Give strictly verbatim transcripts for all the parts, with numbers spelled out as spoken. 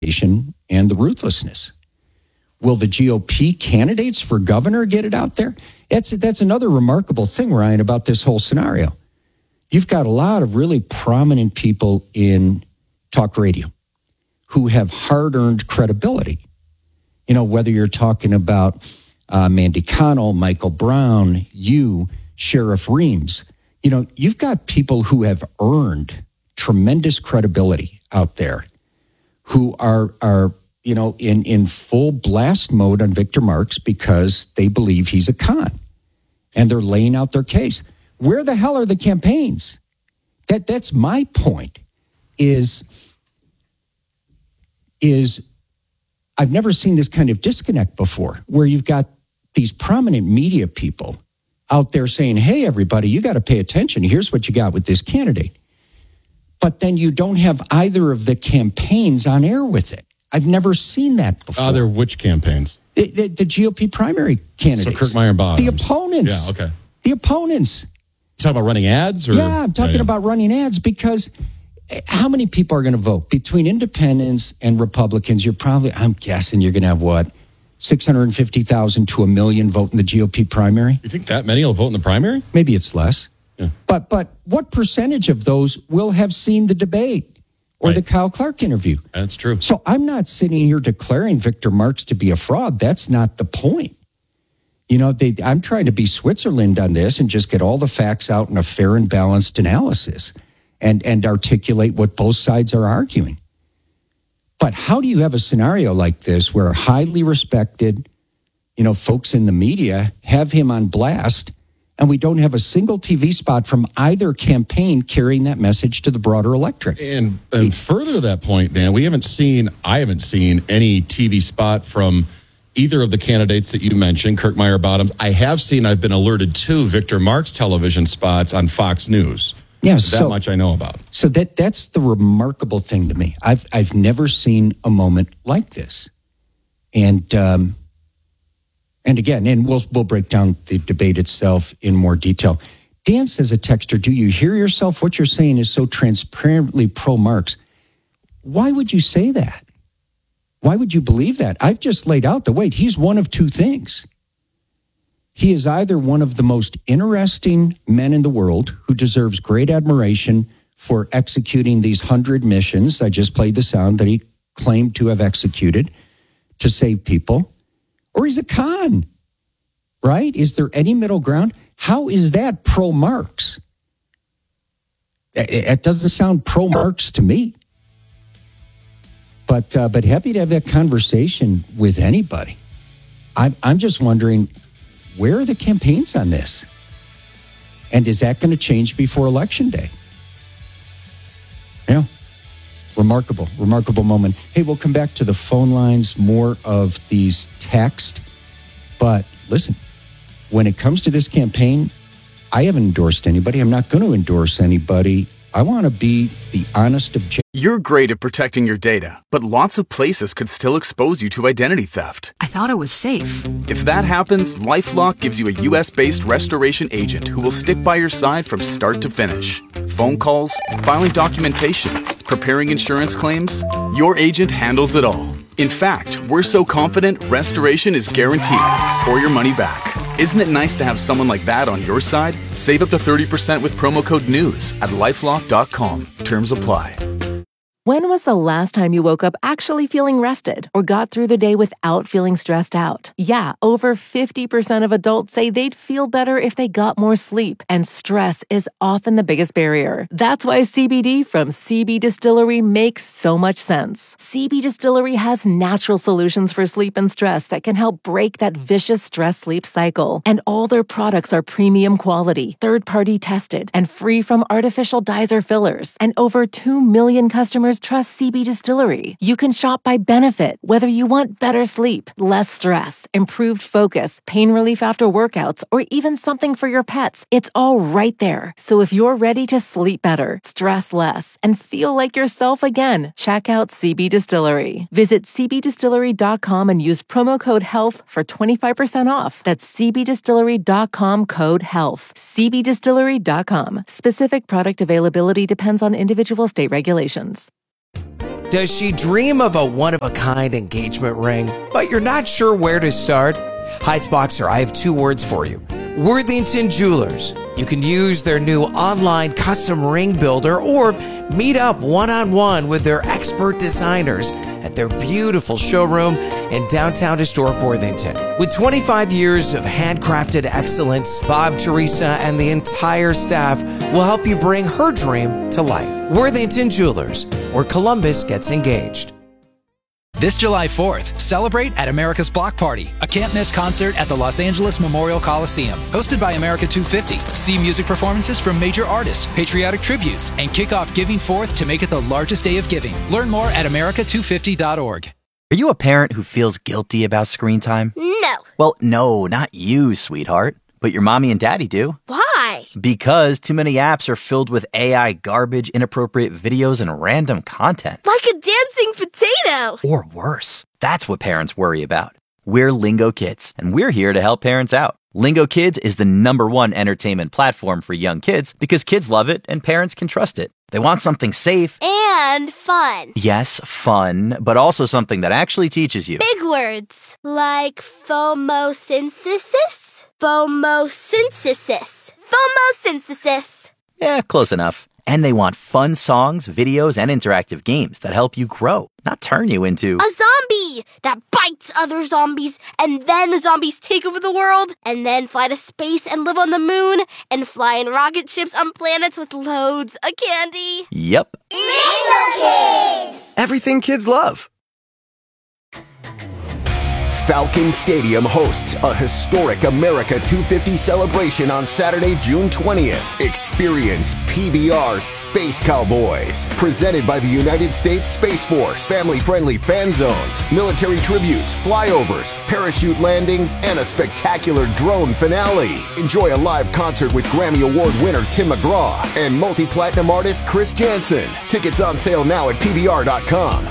and the ruthlessness. Will the G O P candidates for governor get it out there? That's, that's another remarkable thing, Ryan, about this whole scenario. You've got a lot of really prominent people in talk radio who have hard-earned credibility. You know, whether you're talking about uh, Mandy Connell, Michael Brown, you, Sheriff Reams, you know, you've got people who have earned tremendous credibility out there who are, are you know, in, in full blast mode on Victor Marx because they believe he's a con. And they're laying out their case. Where the hell are the campaigns? That that's my point. Is is I've never seen this kind of disconnect before, where you've got these prominent media people out there saying, "Hey, everybody, you got to pay attention. Here's what you got with this candidate." But then you don't have either of the campaigns on air with it. I've never seen that before. Other which campaigns? The, the, the G O P primary candidates. So Kirkmeyer Bottoms. The opponents. Yeah, okay. The opponents. You talking about running ads? Or? Yeah, I'm talking yeah, yeah. about running ads because how many people are going to vote? Between independents and Republicans, you're probably, I'm guessing you're going to have what? six hundred fifty thousand to a million vote in the G O P primary? You think that many will vote in the primary? Maybe it's less. Yeah. But but what percentage of those will have seen the debate or right. the Kyle Clark interview? That's true. So I'm not sitting here declaring Victor Marx to be a fraud. That's not the point. You know, they, I'm trying to be Switzerland on this and just get all the facts out in a fair and balanced analysis and, and articulate what both sides are arguing. But how do you have a scenario like this where highly respected, you know, folks in the media have him on blast and we don't have a single T V spot from either campaign carrying that message to the broader electorate? And, and further to that point, Dan, we haven't seen, I haven't seen any T V spot from either of the candidates that you mentioned, Kirkmeyer Bottoms. I have seen, I've been alerted to Victor Marx television spots on Fox News. Yeah, that so, much I know about. So that that's the remarkable thing to me. I've I've never seen a moment like this, and um, and again, and we'll we'll break down the debate itself in more detail. Dan says, a texter, do you hear yourself? What you're saying is so transparently pro-Marx. Why would you say that? Why would you believe that? I've just laid out the wait. He's one of two things. He is either one of the most interesting men in the world who deserves great admiration for executing these hundred missions. I just played the sound that he claimed to have executed to save people. Or he's a con, right? Is there any middle ground? How is that pro-Marx? It doesn't sound pro-Marx to me. But uh, but happy to have that conversation with anybody. I'm I'm just wondering, where are the campaigns on this? And is that going to change before Election Day? Yeah, remarkable, remarkable moment. Hey, we'll come back to the phone lines, more of these text. But listen, when it comes to this campaign, I haven't endorsed anybody. I'm not going to endorse anybody. I want to be the honest objective. You're great at protecting your data, but lots of places could still expose you to identity theft. I thought it was safe. If that happens, LifeLock gives you a U S-based restoration agent who will stick by your side from start to finish. Phone calls, filing documentation, preparing insurance claims, your agent handles it all. In fact, we're so confident restoration is guaranteed or your money back. Isn't it nice to have someone like that on your side? Save up to thirty percent with promo code NEWS at lifelock dot com. Terms apply. When was the last time you woke up actually feeling rested or got through the day without feeling stressed out? Yeah, over fifty percent of adults say they'd feel better if they got more sleep, and stress is often the biggest barrier. That's why C B D from C B Distillery makes so much sense. C B Distillery has natural solutions for sleep and stress that can help break that vicious stress-sleep cycle. And all their products are premium quality, third-party tested, and free from artificial dyes or fillers. And over two million customers trust C B Distillery. You can shop by benefit, whether you want better sleep, less stress, improved focus, pain relief after workouts, or even something for your pets. It's all right there. So if you're ready to sleep better, stress less, and feel like yourself again, check out C B Distillery. Visit c b distillery dot com and use promo code HEALTH for twenty-five percent off. That's c b distillery dot com code HEALTH. c b distillery dot com. Specific product availability depends on individual state regulations. Does she dream of a one-of-a-kind engagement ring, but you're not sure where to start? Heights Boxer, I have two words for you. Worthington Jewelers. You can use their new online custom ring builder or meet up one-on-one with their expert designers at their beautiful showroom in downtown historic Worthington. With twenty-five years of handcrafted excellence, Bob, Teresa, and the entire staff will help you bring her dream to life. Worthington Jewelers, where Columbus gets engaged. This July fourth, celebrate at America's Block Party, a can't-miss concert at the Los Angeles Memorial Coliseum. Hosted by America two fifty. See music performances from major artists, patriotic tributes, and kick off Giving Forth to make it the largest day of giving. Learn more at America two fifty dot org. Are you a parent who feels guilty about screen time? No. Well, no, not you, sweetheart. But your mommy and daddy do. Why? Because too many apps are filled with A I garbage, inappropriate videos, and random content. Like a dancing potato. Or worse. That's what parents worry about. We're Lingo Kids, and we're here to help parents out. Lingo Kids is the number one entertainment platform for young kids because kids love it and parents can trust it. They want something safe. And fun. Yes, fun, but also something that actually teaches you. Big words. Like phomosynthesis? Phomosynthesis. Phomosynthesis. Yeah, close enough. And they want fun songs, videos, and interactive games that help you grow, not turn you into a zombie that bites other zombies, and then the zombies take over the world, and then fly to space and live on the moon, and fly in rocket ships on planets with loads of candy. Yep. Lingo Kids! Everything kids love. Falcon Stadium hosts a historic America two fifty celebration on Saturday, June twentieth. Experience P B R Space Cowboys, presented by the United States Space Force. Family-friendly fan zones, military tributes, flyovers, parachute landings, and a spectacular drone finale. Enjoy a live concert with Grammy Award winner Tim McGraw and multi-platinum artist Chris Jansen. Tickets on sale now at P B R dot com.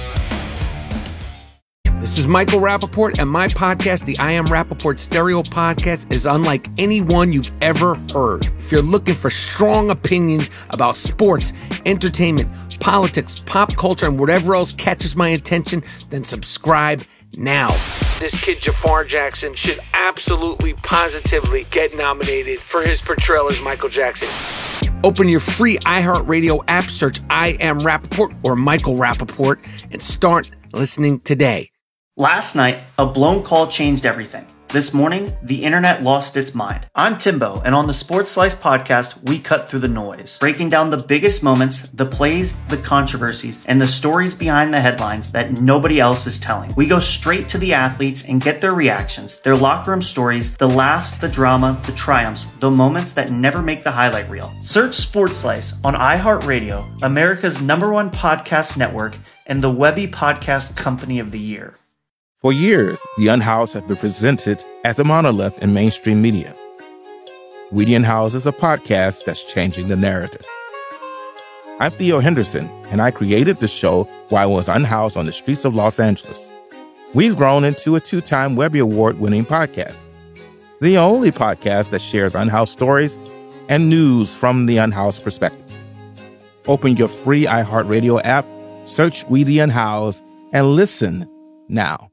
This is Michael Rappaport, and my podcast, the I Am Rappaport Stereo Podcast, is unlike any one you've ever heard. If you're looking for strong opinions about sports, entertainment, politics, pop culture, and whatever else catches my attention, then subscribe now. This kid, Jafar Jackson, should absolutely, positively get nominated for his portrayal as Michael Jackson. Open your free iHeartRadio app, search I Am Rappaport or Michael Rappaport, and start listening today. Last night, a blown call changed everything. This morning, the internet lost its mind. I'm Timbo, and on the Sports Slice podcast, we cut through the noise, breaking down the biggest moments, the plays, the controversies, and the stories behind the headlines that nobody else is telling. We go straight to the athletes and get their reactions, their locker room stories, the laughs, the drama, the triumphs, the moments that never make the highlight reel. Search Sports Slice on iHeartRadio, America's number one podcast network, and the Webby Podcast Company of the Year. For years, The Unhoused has been presented as a monolith in mainstream media. We The Unhoused is a podcast that's changing the narrative. I'm Theo Henderson, and I created the show while I was unhoused on the streets of Los Angeles. We've grown into a two-time Webby Award-winning podcast, the only podcast that shares unhoused stories and news from the unhoused perspective. Open your free iHeartRadio app, search We The Unhoused, and listen now.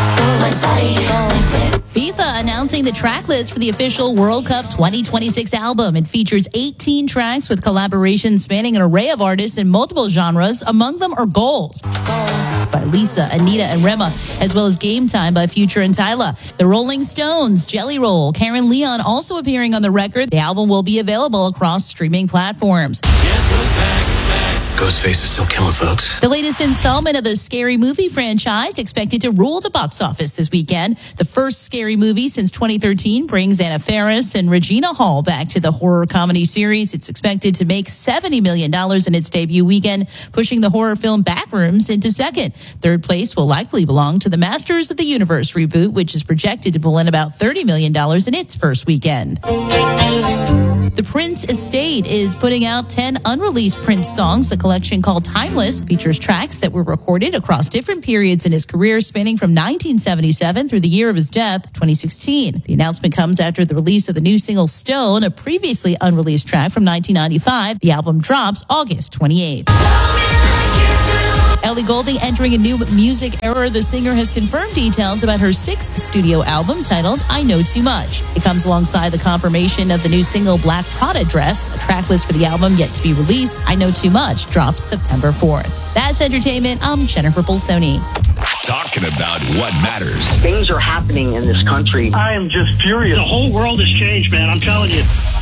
FIFA announcing the track list for the official World Cup twenty twenty-six album. It features eighteen tracks with collaborations spanning an array of artists in multiple genres. Among them are Goals, Goals by Lisa, Anita, and Rema, as well as Game Time by Future and Tyla. The Rolling Stones, Jelly Roll, Karen Leon also appearing on the record. The album will be available across streaming platforms. Guess who's back, back. Ghostface is still killing folks. The latest installment of the Scary Movie franchise expected to rule the box office this weekend. The first Scary Movie since twenty thirteen brings Anna Faris and Regina Hall back to the horror comedy series. It's expected to make seventy million dollars in its debut weekend, pushing the horror film Backrooms into second. Third place will likely belong to the Masters of the Universe reboot, which is projected to pull in about thirty million dollars in its first weekend. The Prince Estate is putting out ten unreleased Prince songs. The collection, called Timeless, features tracks that were recorded across different periods in his career, spanning from nineteen seventy-seven through the year of his death, twenty sixteen. The announcement comes after the release of the new single Stone, a previously unreleased track from nineteen ninety-five. The album drops August twenty-eighth. Ellie Goulding entering a new music era. The singer has confirmed details about her sixth studio album titled I Know Too Much. It comes alongside the confirmation of the new single Black Prada Dress. A track list for the album yet to be released. I Know Too Much drops September fourth. That's entertainment. I'm Jennifer Bolsoni. Talking about what matters. Things are happening in this country. I am just furious. The whole world has changed, man. I'm telling you.